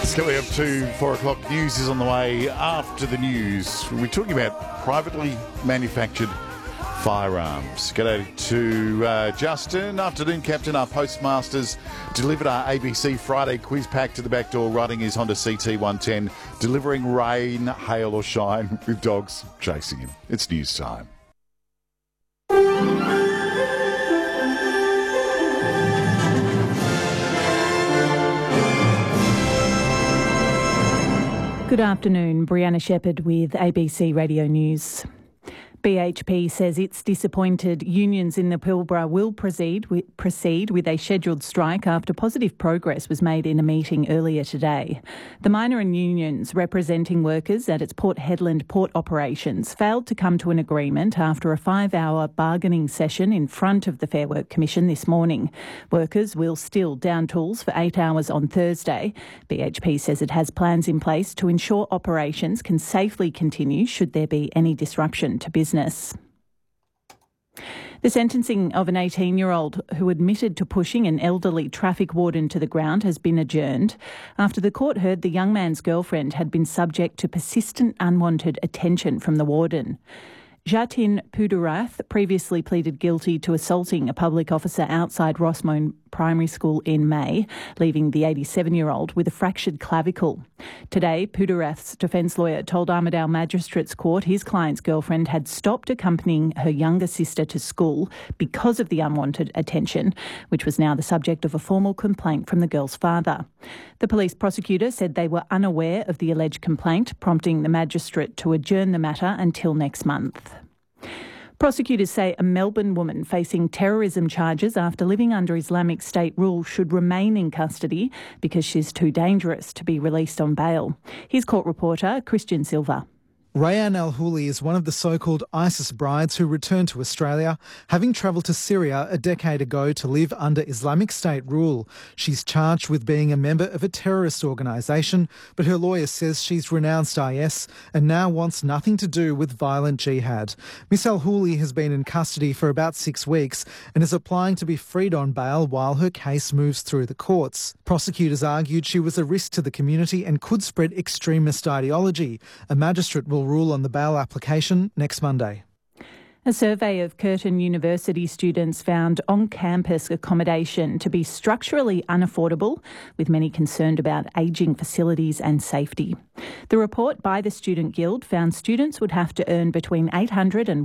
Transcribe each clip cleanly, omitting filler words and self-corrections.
Coming up to 4 o'clock, news is on the way after the news. We're talking about privately manufactured firearms. G'day to Justin. Afternoon, Captain. Our postmasters delivered our ABC Friday quiz pack to the back door, riding his Honda CT110, delivering rain, hail or shine with dogs chasing him. It's news time. Good afternoon, Brianna Shepherd with ABC Radio News. BHP says it's disappointed unions in the Pilbara will proceed with a scheduled strike after positive progress was made in a meeting earlier today. The miner and unions representing workers at its Port Hedland port operations failed to come to an agreement after a 5-hour bargaining session in front of the Fair Work Commission this morning. Workers will still down tools for 8 hours on Thursday. BHP says it has plans in place to ensure operations can safely continue should there be any disruption to business. The sentencing of an 18-year-old who admitted to pushing an elderly traffic warden to the ground has been adjourned after the court heard the young man's girlfriend had been subject to persistent unwanted attention from the warden. Jatin Pudurath previously pleaded guilty to assaulting a public officer outside Rossmoan Primary School in May, leaving the 87-year-old with a fractured clavicle. Today, Pudurath's defence lawyer told Armidale Magistrates Court his client's girlfriend had stopped accompanying her younger sister to school because of the unwanted attention, which was now the subject of a formal complaint from the girl's father. The police prosecutor said they were unaware of the alleged complaint, prompting the magistrate to adjourn the matter until next month. Prosecutors say a Melbourne woman facing terrorism charges after living under Islamic State rule should remain in custody because she's too dangerous to be released on bail. Here's court reporter Christian Silva. Rayan Al-Houli is one of the so-called ISIS brides who returned to Australia, having travelled to Syria a decade ago to live under Islamic State rule. She's charged with being a member of a terrorist organisation, but her lawyer says she's renounced IS and now wants nothing to do with violent jihad. Miss Al-Houli has been in custody for about 6 weeks and is applying to be freed on bail while her case moves through the courts. Prosecutors argued she was a risk to the community and could spread extremist ideology. A magistrate will rule on the bail application next Monday. A survey of Curtin University students found on-campus accommodation to be structurally unaffordable, with many concerned about ageing facilities and safety. The report by the Student Guild found students would have to earn between $800 and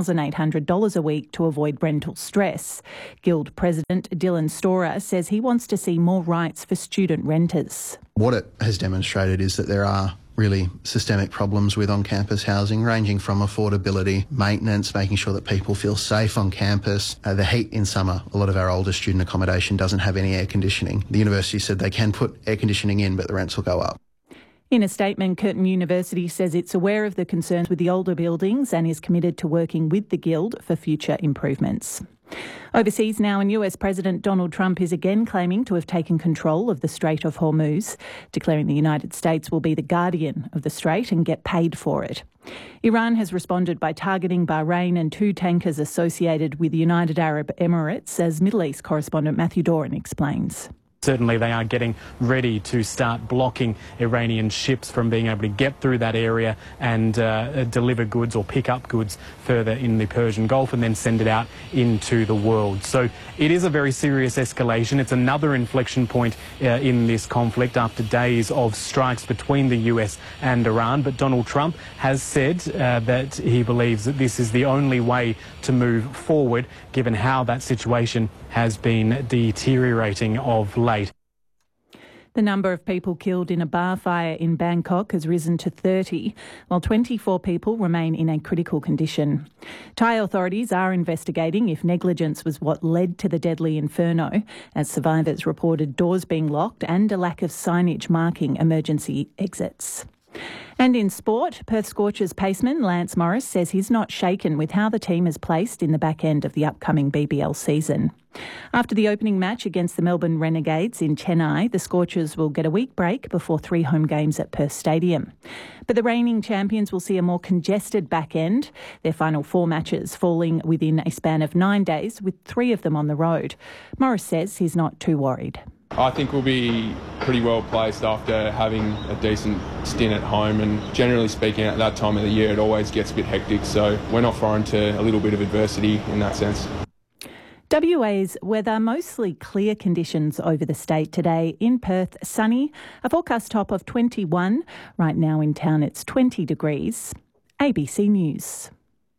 $1,800 a week to avoid rental stress. Guild President Dylan Storer says he wants to see more rights for student renters. What it has demonstrated is that there are really systemic problems with on-campus housing, ranging from affordability, maintenance, making sure that people feel safe on campus. The heat in summer, a lot of our older student accommodation doesn't have any air conditioning. The university said they can put air conditioning in, but the rents will go up. In a statement, Curtin University says it's aware of the concerns with the older buildings and is committed to working with the Guild for future improvements. Overseas now, and US President Donald Trump is again claiming to have taken control of the Strait of Hormuz, declaring the United States will be the guardian of the strait and get paid for it. Iran has responded by targeting Bahrain and 2 tankers associated with the United Arab Emirates, as Middle East correspondent Matthew Doran explains. Certainly they are getting ready to start blocking Iranian ships from being able to get through that area and deliver goods or pick up goods further in the Persian Gulf and then send it out into the world. So it is a very serious escalation. It's another inflection point in this conflict after days of strikes between the US and Iran. But Donald Trump has said that he believes that this is the only way to move forward, given how that situation has been deteriorating of late. The number of people killed in a bar fire in Bangkok has risen to 30, while 24 people remain in a critical condition. Thai authorities are investigating if negligence was what led to the deadly inferno, as survivors reported doors being locked and a lack of signage marking emergency exits. And in sport, Perth Scorchers paceman Lance Morris says he's not shaken with how the team is placed in the back end of the upcoming BBL season. After the opening match against the Melbourne Renegades in Chennai, the Scorchers will get a week break before 3 home games at Perth Stadium. But the reigning champions will see a more congested back end, their final 4 matches falling within a span of 9 days, with 3 of them on the road. Morris says he's not too worried. I think we'll be pretty well placed after having a decent stint at home, and generally speaking at that time of the year it always gets a bit hectic, so we're not foreign to a little bit of adversity in that sense. WA's weather, mostly clear conditions over the state today. In Perth, sunny, a forecast top of 21. Right now in town it's 20 degrees. ABC News.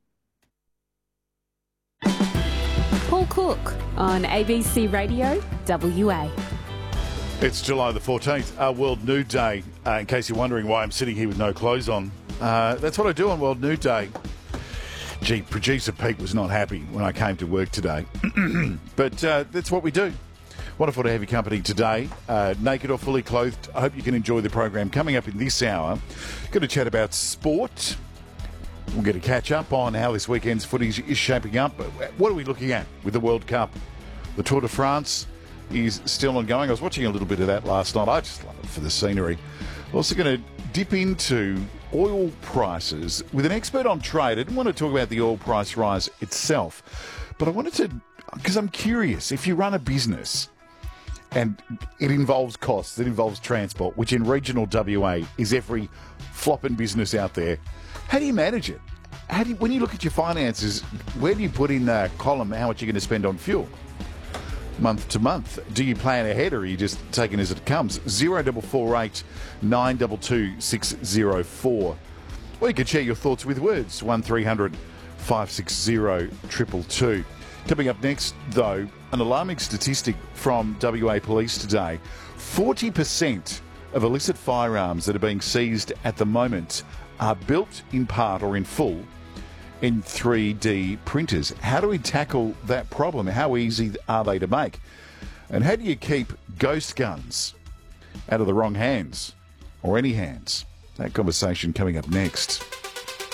Paul Cook on ABC Radio WA. It's July the 14th, World Nude Day. In case you're wondering why I'm sitting here with no clothes on, that's what I do on World Nude Day. Gee, producer Pete was not happy when I came to work today. But that's what we do. Wonderful to have your company today, naked or fully clothed. I hope you can enjoy the program. Coming up in this hour, going to chat about sport. We'll get a catch up on how this weekend's footage is shaping up. What are we looking at with the World Cup? The Tour de France is still ongoing. I was watching a little bit of that last night. I just love it for the scenery. Also going to dip into oil prices with an expert on trade. I didn't want to talk about the oil price rise itself, but I wanted to, because I'm curious, if you run a business and it involves costs, it involves transport, which in regional WA is every flopping business out there, how do you manage it? When you look at your finances, where do you put in the column how much you're going to spend on fuel? Month to month. Do you plan ahead or are you just taking as it comes? 0448 922 604. Or you can share your thoughts with words. 1300 560 222. Coming up next, though, an alarming statistic from WA Police today. 40% of illicit firearms that are being seized at the moment are built in part or in full in 3D printers. How do we tackle that problem? How easy are they to make? And how do you keep ghost guns out of the wrong hands or any hands? That conversation coming up next.